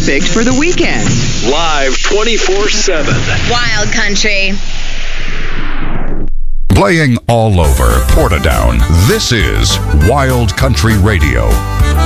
perfect for the weekend. Live 24/7. Wild Country. Playing all over Portadown, this is Wild Country Radio.